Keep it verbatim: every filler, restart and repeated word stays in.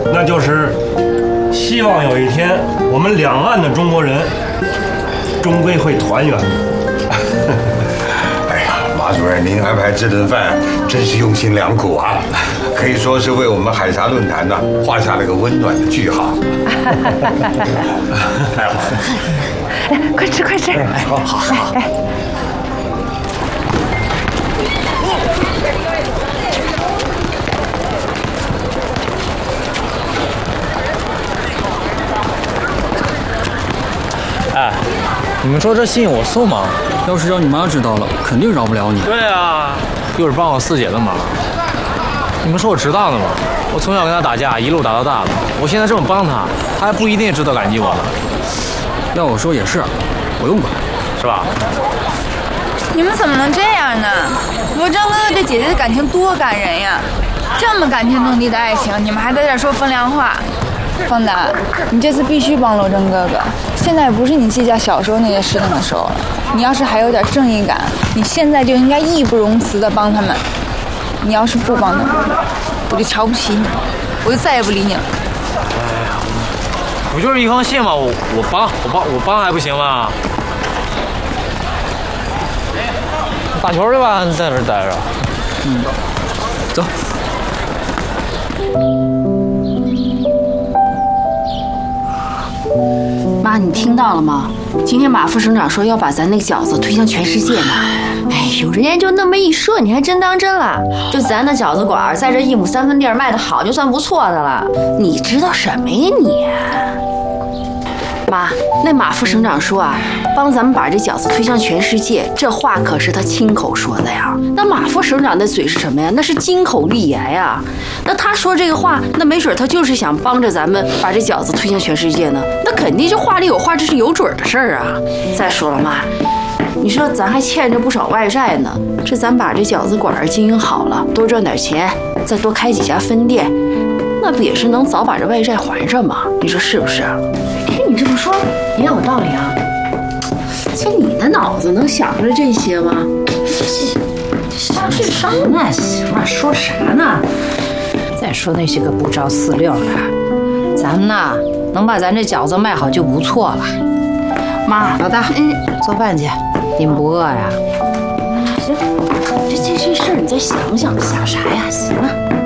那就是希望有一天我们两岸的中国人终归会团圆。 哎呀，马主任，您安排这顿饭真是用心良苦啊，可以说是为我们海峡论坛呢画下了个温暖的句号。太好了， 来，快吃快吃！ 哎，好好好。哎哎，你们说这信我送吗？ 要是让你妈知道了，肯定饶不了你。 对啊，又是帮我四姐的忙。你们说我值当的吗？我从小跟她打架，一路打到大的，我现在这么帮她，她还不一定知道感激我呢。 要我说也是，不用管， 是吧？ 你们怎么能这样呢？罗章哥哥对姐姐的感情多感人呀！这么感天动地的爱情，你们还在这说风凉话。方达，你这次必须帮罗征哥哥。现在不是你计较小时候那些事情的时候了。你要是还有点正义感，你现在就应该义不容辞的帮他们。你要是不帮他们，我就瞧不起你，我就再也不理你了。 哎呀，不就是一封信吗？我我帮我帮我帮还不行吗？打球去吧，你在这待着。 嗯，走。 妈，你听到了吗？今天马副省长说要把咱那个饺子推向全世界呢。 哎呦，人家就那么一说，你还真当真了？就咱的饺子馆在这一亩三分地卖得好，就算不错的了。 你知道什么呀你？妈，那马副省长说啊，帮咱们把这饺子推向全世界，这话可是他亲口说的呀。那马副省长的嘴是什么呀？那是金口玉言呀。那他说这个话，那没准他就是想帮着咱们把这饺子推向全世界呢。那肯定这话里有话，这是有准的事儿啊。再说了，妈，你说咱还欠着不少外债呢。这咱把这饺子馆经营好了，多赚点钱，再多开几家分店，那不也是能早把这外债还上吗？你说是不是？ 听你这么说也有道理啊。 就你的脑子能想出来这些吗？ 瞎智商呢？乱说啥呢？再说那些个不着四六的，咱们呐能把咱这饺子卖好就不错了。 妈， 老大，嗯，做饭去。你们不饿呀？ 行，这这这事儿你再想想，想啥呀？行了。